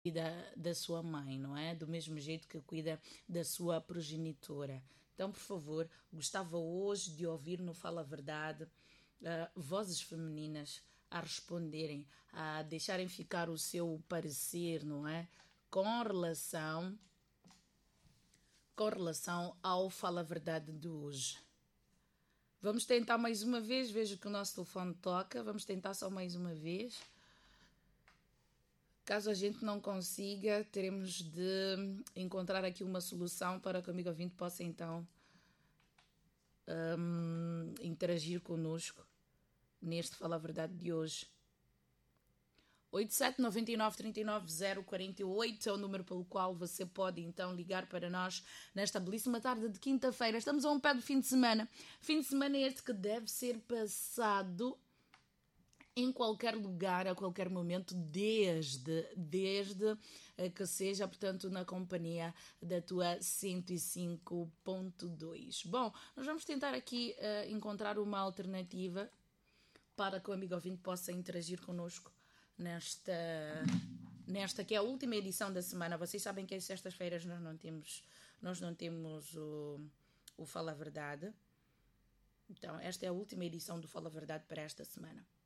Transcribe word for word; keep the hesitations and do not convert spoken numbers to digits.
cuida da sua mãe, não é? Do mesmo jeito que cuida da sua progenitora. Então, por favor, gostava hoje de ouvir no Fala a Verdade uh, vozes femininas a responderem, a deixarem ficar o seu parecer, não é? Com relação, com relação ao Fala a Verdade de hoje. Vamos tentar mais uma vez, vejo que o nosso telefone toca, vamos tentar só mais uma vez. Caso a gente não consiga, teremos de encontrar aqui uma solução para que o amigo ouvinte possa então um, interagir conosco neste Fala a Verdade de hoje. oito sete nove nove três nove zero quatro oito é o número pelo qual você pode então ligar para nós nesta belíssima tarde de quinta-feira. Estamos a um pé do fim de semana. Fim de semana este que deve ser passado em qualquer lugar, a qualquer momento, desde, desde que seja, portanto, na companhia da tua cento e cinco ponto dois. Bom, nós vamos tentar aqui uh, encontrar uma alternativa para que o amigo ouvinte possa interagir connosco nesta, nesta que é a última edição da semana. Vocês sabem que às sextas-feiras nós não temos, nós não temos o, o Fala a Verdade. Então, esta é a última edição do Fala a Verdade para esta semana.